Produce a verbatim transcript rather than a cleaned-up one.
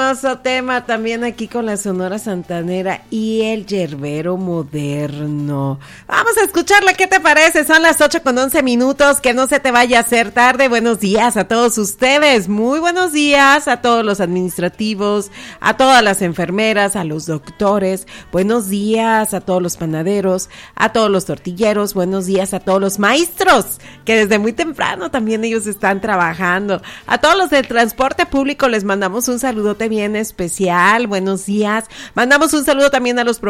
hermoso tema también aquí con la Sonora Santanera y el yerbero moderno. Vamos a escucharla, ¿qué te parece? Son las ocho con once minutos, que no se te vaya a hacer tarde. Buenos días a todos ustedes, muy buenos días a todos los administrativos, a todas las enfermeras, a los doctores, buenos días a todos los panaderos, a todos los tortilleros, buenos días a todos los maestros, que desde muy temprano también ellos están trabajando, a todos los del transporte público les mandamos un saludote bien especial, buenos días, mandamos un saludo también a los